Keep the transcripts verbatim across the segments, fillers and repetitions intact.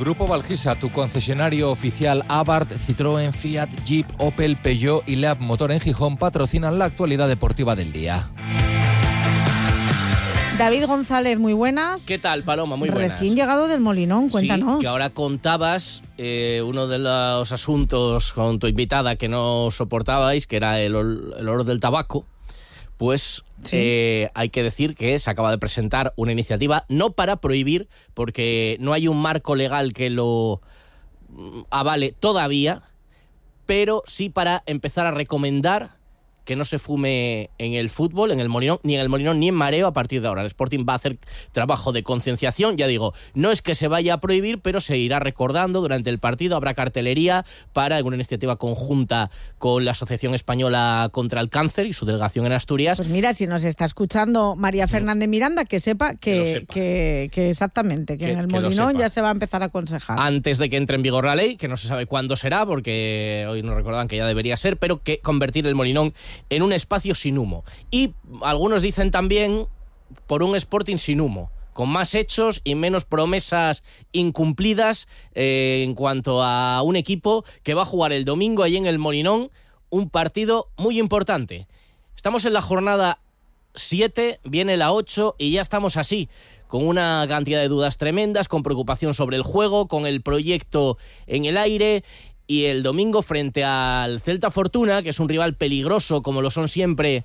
Grupo Valgisa, tu concesionario oficial Abarth, Citroën, Fiat, Jeep, Opel, Peugeot y Leab Motor en Gijón patrocinan la actualidad deportiva del día. David González, muy buenas. ¿Qué tal, Paloma? Muy buenas. Recién llegado del Molinón, cuéntanos. Sí, que ahora contabas eh, uno de los asuntos con tu invitada que no soportabais, que era el, el olor del tabaco. Pues sí. eh, hay que decir que se acaba de presentar una iniciativa, no para prohibir, porque no hay un marco legal que lo avale todavía, pero sí para empezar a recomendar que no se fume en el fútbol, en el Molinón, ni en el Molinón ni en Mareo a partir de ahora. El Sporting va a hacer trabajo de concienciación, ya digo, no es que se vaya a prohibir, pero se irá recordando durante el partido, habrá cartelería para alguna iniciativa conjunta con la Asociación Española contra el Cáncer y su delegación en Asturias. Pues mira, si nos está escuchando María Fernández Miranda, que sepa que, que, sepa. que, que exactamente, que, que en el que Molinón ya se va a empezar a aconsejar. Antes de que entre en vigor la ley, que no se sabe cuándo será, porque hoy nos recordaban que ya debería ser, pero que convertir el Molinón en un espacio sin humo. Y algunos dicen también por un Sporting sin humo, con más hechos y menos promesas incumplidas eh, en cuanto a un equipo que va a jugar el domingo allí en el Molinón un partido muy importante. Estamos en la jornada siete, viene la ocho y ya estamos así, con una cantidad de dudas tremendas, con preocupación sobre el juego, con el proyecto en el aire. Y el domingo frente al Celta Fortuna, que es un rival peligroso como lo son siempre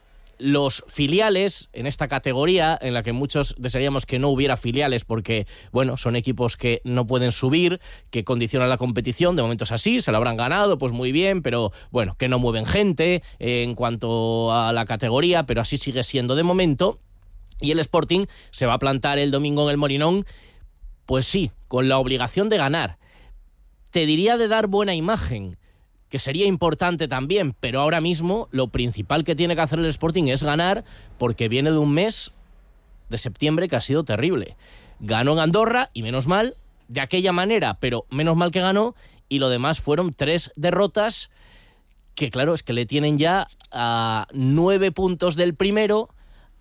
los filiales en esta categoría, en la que muchos desearíamos que no hubiera filiales porque, bueno, son equipos que no pueden subir, que condicionan la competición, de momento es así, se lo habrán ganado, pues muy bien, pero bueno, que no mueven gente eh, en cuanto a la categoría, pero así sigue siendo de momento. Y el Sporting se va a plantar el domingo en el Molinón, pues sí, con la obligación de ganar. Te diría de dar buena imagen, que sería importante también, pero ahora mismo lo principal que tiene que hacer el Sporting es ganar, porque viene de un mes de septiembre que ha sido terrible. Ganó en Andorra, y menos mal, de aquella manera, pero menos mal que ganó, y lo demás fueron tres derrotas que, claro, es que le tienen ya a nueve puntos del primero,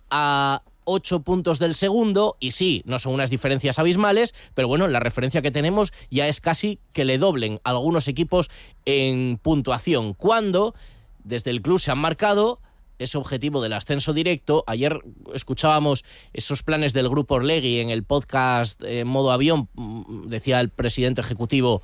a ocho puntos del segundo, y sí, no son unas diferencias abismales, pero bueno, la referencia que tenemos ya es casi que le doblen a algunos equipos en puntuación, cuando desde el club se han marcado ese objetivo del ascenso directo. Ayer escuchábamos esos planes del Grupo Orlegui en el podcast en modo avión, decía el presidente ejecutivo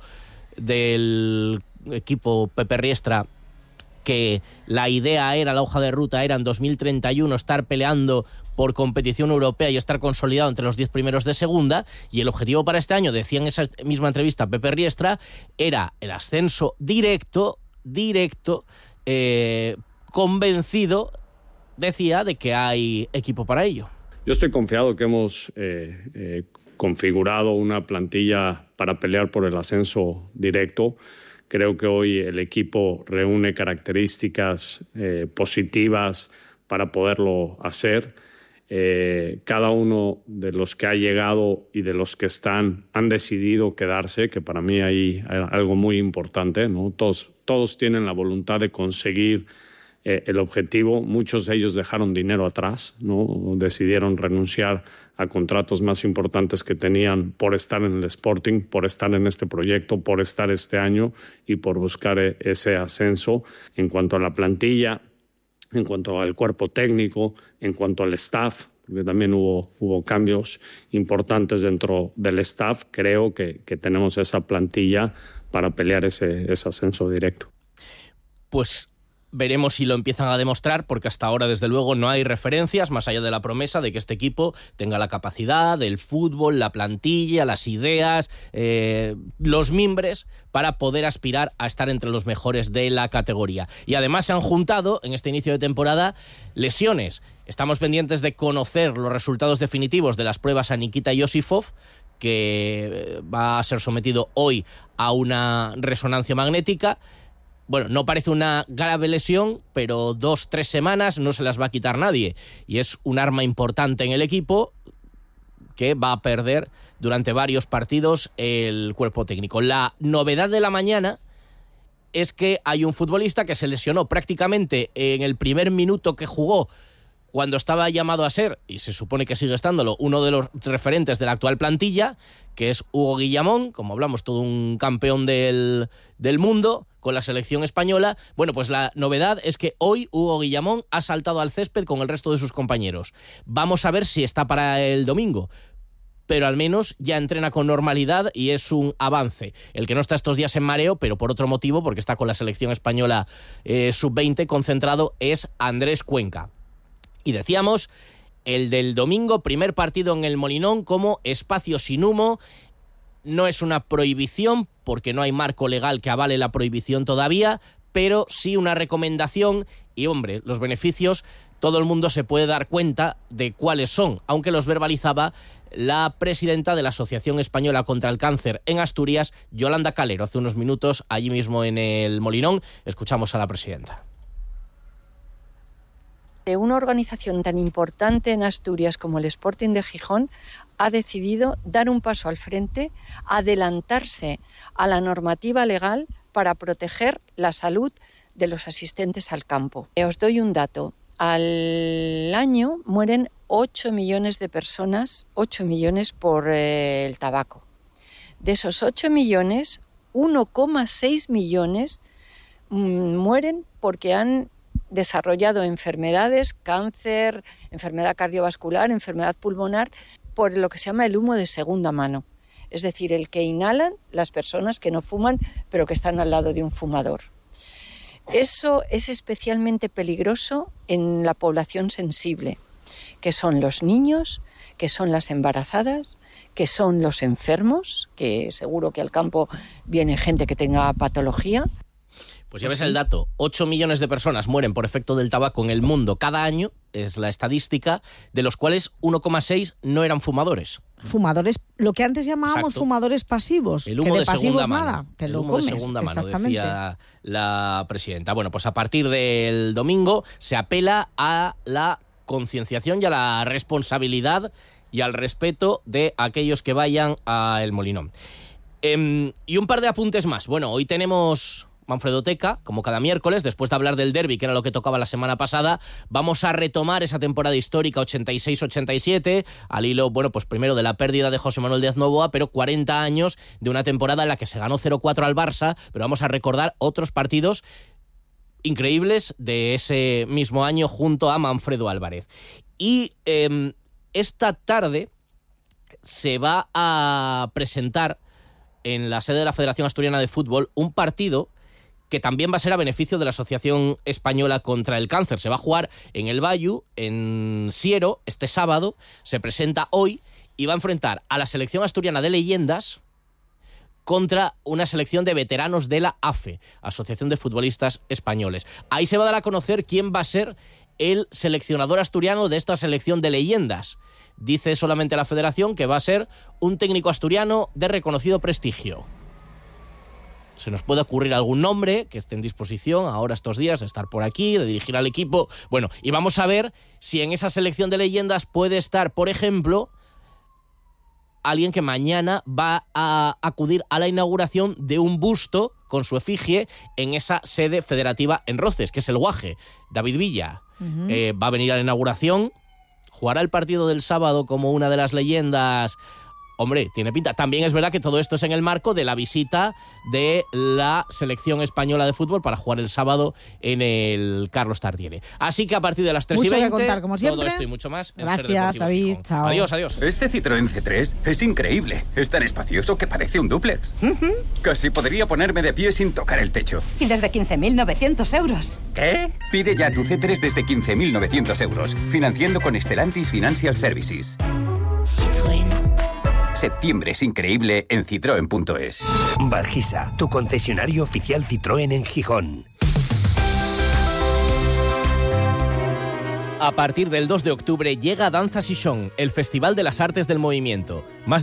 del equipo, Pepe Riestra, que la idea era, la hoja de ruta era en dos mil treinta y uno estar peleando por competición europea y estar consolidado entre los diez primeros de segunda, y el objetivo para este año, decía en esa misma entrevista Pepe Riestra, era el ascenso directo, directo, eh, convencido, decía, de que hay equipo para ello. Yo estoy confiado que hemos eh, eh, configurado una plantilla para pelear por el ascenso directo. Creo que hoy el equipo reúne características eh, positivas para poderlo hacer. Eh, cada uno de los que ha llegado y de los que están han decidido quedarse, que para mí hay, hay algo muy importante, ¿no? Todos, todos tienen la voluntad de conseguir eh, el objetivo. Muchos de ellos dejaron dinero atrás, ¿no? Decidieron renunciar a contratos más importantes que tenían por estar en el Sporting, por estar en este proyecto, por estar este año y por buscar ese ascenso. En cuanto a la plantilla, en cuanto al cuerpo técnico, en cuanto al staff, porque también hubo, hubo cambios importantes dentro del staff, creo que, que tenemos esa plantilla para pelear ese, ese ascenso directo. Pues veremos si lo empiezan a demostrar, porque hasta ahora, desde luego, no hay referencias, más allá de la promesa de que este equipo tenga la capacidad, el fútbol, la plantilla, las ideas, eh, los mimbres, para poder aspirar a estar entre los mejores de la categoría. Y además se han juntado, en este inicio de temporada, lesiones. Estamos pendientes de conocer los resultados definitivos de las pruebas a Nikita Yosifov, que va a ser sometido hoy a una resonancia magnética. Bueno, no parece una grave lesión, pero dos, tres semanas no se las va a quitar nadie. Y es un arma importante en el equipo que va a perder durante varios partidos el cuerpo técnico. La novedad de la mañana es que hay un futbolista que se lesionó prácticamente en el primer minuto que jugó cuando estaba llamado a ser, y se supone que sigue estándolo, uno de los referentes de la actual plantilla, que es Hugo Guillamón, como hablamos, todo un campeón del, del mundo con la selección española. Bueno, pues la novedad es que hoy Hugo Guillamón ha saltado al césped con el resto de sus compañeros. Vamos a ver si está para el domingo, pero al menos ya entrena con normalidad y es un avance. El que no está estos días en mareo, pero por otro motivo, porque está con la selección española eh, sub veinte concentrado, es Andrés Cuenca. Y decíamos, el del domingo, primer partido en el Molinón como espacio sin humo. No es una prohibición, porque no hay marco legal que avale la prohibición todavía, pero sí una recomendación. Y, hombre, los beneficios, todo el mundo se puede dar cuenta de cuáles son, aunque los verbalizaba la presidenta de la Asociación Española contra el Cáncer en Asturias, Yolanda Calero, hace unos minutos allí mismo en el Molinón. Escuchamos a la presidenta. Una organización tan importante en Asturias como el Sporting de Gijón ha decidido dar un paso al frente, adelantarse a la normativa legal para proteger la salud de los asistentes al campo. Os doy un dato. Al año mueren ocho millones de personas, ocho millones por eh, el tabaco. De esos ocho millones, uno coma seis millones mmm, mueren porque han desarrollado enfermedades, cáncer, enfermedad cardiovascular, enfermedad pulmonar, por lo que se llama el humo de segunda mano. Es decir, el que inhalan las personas que no fuman, pero que están al lado de un fumador. Eso es especialmente peligroso en la población sensible, que son los niños, que son las embarazadas, que son los enfermos, que seguro que al campo viene gente que tenga patología. Pues ya ves el dato, ocho millones de personas mueren por efecto del tabaco en el mundo cada año, es la estadística, de los cuales uno coma seis no eran fumadores. Fumadores, lo que antes llamábamos Exacto. fumadores pasivos, el humo que de, de pasivos segunda nada, mano. te el lo humo comes. de segunda mano, decía la presidenta. Bueno, pues a partir del domingo se apela a la concienciación y a la responsabilidad y al respeto de aquellos que vayan a El Molinón. Eh, y un par de apuntes más. Bueno, hoy tenemos Manfredoteca, como cada miércoles, después de hablar del derbi, que era lo que tocaba la semana pasada. Vamos a retomar esa temporada histórica ochenta y seis ochenta y siete, al hilo, bueno, pues primero de la pérdida de José Manuel Díaz Novoa, pero cuarenta años de una temporada en la que se ganó cero cuatro al Barça, pero vamos a recordar otros partidos increíbles de ese mismo año junto a Manfredo Álvarez. Y eh, esta tarde se va a presentar en la sede de la Federación Asturiana de Fútbol un partido que también va a ser a beneficio de la Asociación Española contra el Cáncer. Se va a jugar en el Bayu, en Siero, este sábado. Se presenta hoy y va a enfrentar a la selección asturiana de leyendas contra una selección de veteranos de la A F E, Asociación de Futbolistas Españoles. Ahí se va a dar a conocer quién va a ser el seleccionador asturiano de esta selección de leyendas. Dice solamente la federación que va a ser un técnico asturiano de reconocido prestigio. Se nos puede ocurrir algún nombre que esté en disposición ahora estos días de estar por aquí, de dirigir al equipo. Bueno, y vamos a ver si en esa selección de leyendas puede estar, por ejemplo, alguien que mañana va a acudir a la inauguración de un busto con su efigie en esa sede federativa en Roces, que es el Guaje. David Villa uh-huh. eh, va a venir a la inauguración, jugará el partido del sábado como una de las leyendas. Hombre, tiene pinta. También es verdad que todo esto es en el marco de la visita de la selección española de fútbol para jugar el sábado en el Carlos Tartiere. Así que a partir de las tres mucho y veinte, que contar, como siempre. todo esto y mucho más. En Gracias, David. Chao. Adiós, adiós. Este Citroën C tres es increíble. Es tan espacioso que parece un dúplex. Uh-huh. Casi podría ponerme de pie sin tocar el techo. Y desde quince mil novecientos euros. ¿Qué? Pide ya tu C tres desde quince mil novecientos euros, financiando con Stellantis Financial Services. Citroën. Septiembre es increíble en citroen punto es. Valgisa, tu concesionario oficial Citroën en Gijón. A partir del dos de octubre llega Danza Xixón, el Festival de las Artes del Movimiento. Más